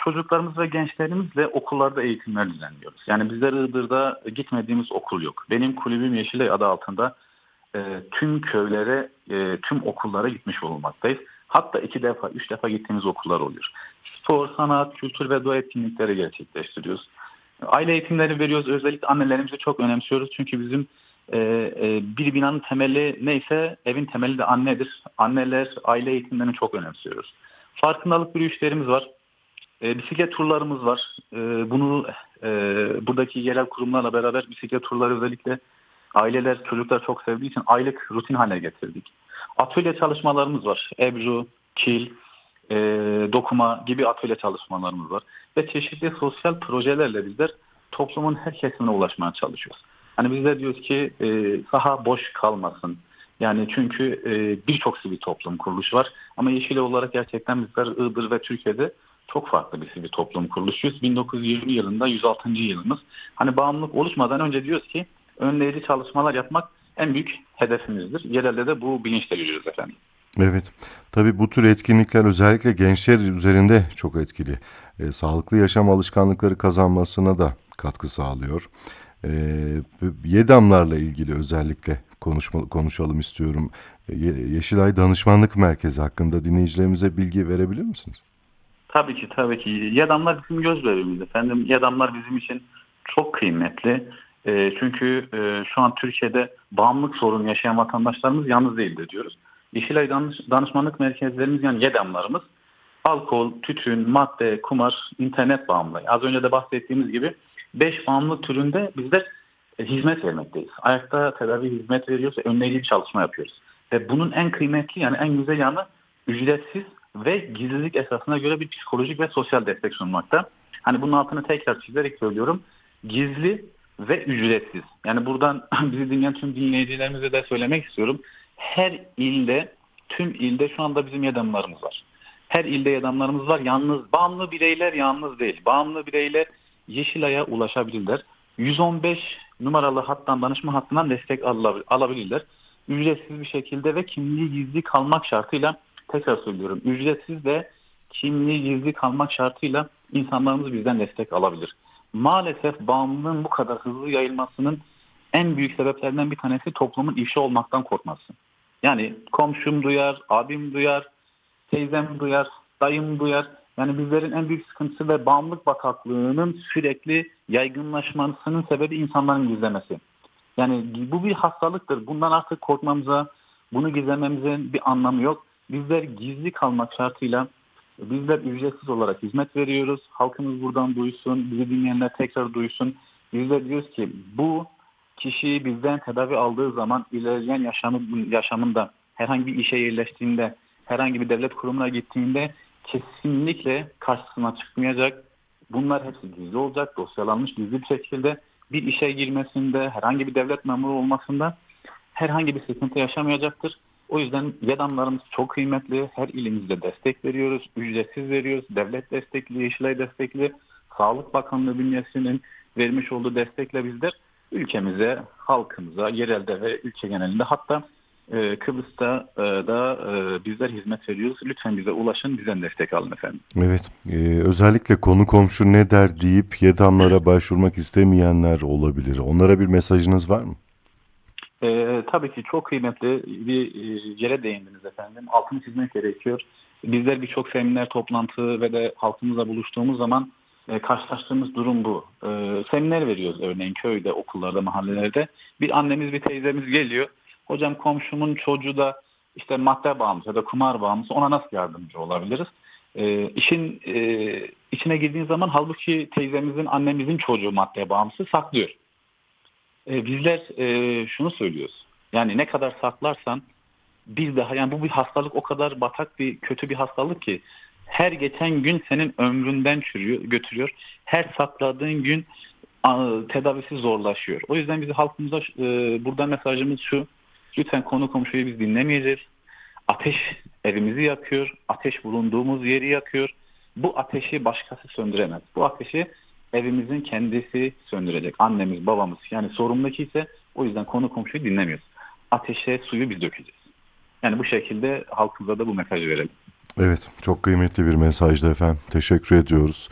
çocuklarımız ve gençlerimizle okullarda eğitimler düzenliyoruz. Yani bizler Iğdır'da gitmediğimiz okul yok. Benim kulübüm Yeşilay adı altında tüm köylere, tüm okullara gitmiş bulunmaktayız. Hatta 2 defa, 3 defa gittiğimiz okullar oluyor. Spor, sanat, kültür ve doğa etkinlikleri gerçekleştiriyoruz. Aile eğitimleri veriyoruz. Özellikle annelerimizi çok önemsiyoruz. Çünkü bizim bir binanın temeli neyse evin temeli de annedir. Anneler aile eğitimlerini çok önemsiyoruz. Farkındalık yürüyüşlerimiz var. Bisiklet turlarımız var. Bunu buradaki yerel kurumlarla beraber bisiklet turları özellikle aileler, çocuklar çok sevdiği için aylık rutin haline getirdik. Atölye çalışmalarımız var. Ebru, kil, e, dokuma gibi atölye çalışmalarımız var. Ve çeşitli sosyal projelerle bizler toplumun her kesimine ulaşmaya çalışıyoruz. Hani bizler diyoruz ki saha boş kalmasın. Yani çünkü birçok sivil toplum kuruluşu var. Ama Yeşilay olarak gerçekten bizler Iğdır ve Türkiye'de çok farklı bir sivil toplum kuruluşuyuz. 1920 yılında 106. yılımız. Hani bağımlılık oluşmadan önce diyoruz ki önleyici çalışmalar yapmak en büyük hedefimizdir. Yerelde de bu bilinçle yürüyoruz efendim. Evet, tabii bu tür etkinlikler özellikle gençler üzerinde çok etkili. Sağlıklı yaşam alışkanlıkları kazanmasına da katkı sağlıyor. E, YEDAM'larla ilgili özellikle konuşalım istiyorum. Yeşilay Danışmanlık Merkezi hakkında dinleyicilerimize bilgi verebilir misiniz? Tabii ki tabii ki. Yadamlar bizim göz bebeğimiz efendim. Yadamlar bizim için çok kıymetli. Çünkü şu an Türkiye'de bağımlılık sorunu yaşayan vatandaşlarımız yalnız değildir diyoruz. Yeşilay danışmanlık merkezlerimiz yani YEDAM'larımız alkol, tütün, madde, kumar, internet bağımlılığı. Az önce de bahsettiğimiz gibi 5 bağımlılık türünde bizler hizmet vermekteyiz. Ayakta tedavi hizmet veriyoruz ve önleyici bir çalışma yapıyoruz. Ve bunun en kıymetli yani en güzel yanı ücretsiz ve gizlilik esasına göre bir psikolojik ve sosyal destek sunmakta. Hani bunun altını tekrar çizerek söylüyorum. Gizli ve ücretsiz. Yani buradan bizi dinleyen tüm dinleyicilerimize de söylemek istiyorum. Her ilde, tüm ilde şu anda bizim yardımlarımız var. Her ilde yardımlarımız var. Yalnız bağımlı bireyler yalnız değil. Bağımlı bireyler Yeşilay'a ulaşabilirler. 115 numaralı hattan danışma hattından destek alabilirler. Ücretsiz bir şekilde ve kimliği gizli kalmak şartıyla tekrar söylüyorum. Ücretsiz ve kimliği gizli kalmak şartıyla insanlarımız bizden destek alabilir. Maalesef bağımlılığın bu kadar hızlı yayılmasının en büyük sebeplerinden bir tanesi toplumun ifşa olmaktan korkması. Yani komşum duyar, abim duyar, teyzem duyar, dayım duyar. Yani bizlerin en büyük sıkıntısı ve bağımlılık bataklığının sürekli yaygınlaşmasının sebebi insanların gizlemesi. Yani bu bir hastalıktır. Bundan artık korkmamıza, bunu gizlememizin bir anlamı yok. Bizler gizli kalmak şartıyla bizler ücretsiz olarak hizmet veriyoruz. Halkımız buradan duysun, bizi dinleyenler tekrar duysun. Bizler diyoruz ki bu kişi bizden tedavi aldığı zaman ilerleyen yaşamında herhangi bir işe yerleştiğinde, herhangi bir devlet kurumuna gittiğinde kesinlikle karşısına çıkmayacak. Bunlar hepsi gizli olacak, dosyalanmış gizli bir şekilde bir işe girmesinde, herhangi bir devlet memuru olmasında herhangi bir sıkıntı yaşamayacaktır. O yüzden YEDAM'larımız çok kıymetli. Her ilimizde destek veriyoruz, ücretsiz veriyoruz. Devlet destekli, Yeşilay destekli, Sağlık Bakanlığı bünyesinin vermiş olduğu destekle bizler ülkemize, halkımıza, yerelde ve ülke genelinde hatta Kıbrıs'ta da bizler hizmet veriyoruz. Lütfen bize ulaşın, bizden destek alın efendim. Evet, özellikle konu komşu ne der deyip YEDAM'lara başvurmak istemeyenler olabilir. Onlara bir mesajınız var mı? Tabii ki çok kıymetli bir yere değindiniz efendim. Altını çizmek gerekiyor. Bizler birçok seminer, toplantı ve de halkımızla buluştuğumuz zaman karşılaştığımız durum bu. Seminer veriyoruz örneğin köyde, okullarda, mahallelerde. Bir annemiz, bir teyzemiz geliyor. Hocam komşumun çocuğu da işte madde bağımlısı ya da kumar bağımlısı ona nasıl yardımcı olabiliriz? İşin içine girdiğiniz zaman halbuki teyzemizin, annemizin çocuğu madde bağımlısı saklıyor. Bizler şunu söylüyoruz. Yani ne kadar saklarsan bir daha yani bu bir hastalık o kadar batak bir kötü bir hastalık ki her geçen gün senin ömründen götürüyor. Her sakladığın gün tedavisi zorlaşıyor. O yüzden bizi halkımıza burada mesajımız şu. Lütfen konu komşuyu biz dinlemeyeceğiz. Ateş evimizi yakıyor. Ateş bulunduğumuz yeri yakıyor. Bu ateşi başkası söndüremez. Bu ateşi evimizin kendisi söndürecek. Annemiz, babamız yani sorumlu ise o yüzden konu komşuyu dinlemiyoruz. Ateşe suyu biz dökeceğiz. Yani bu şekilde halkımıza da bu mesajı verelim. Evet, çok kıymetli bir mesajdı efendim. Teşekkür ediyoruz.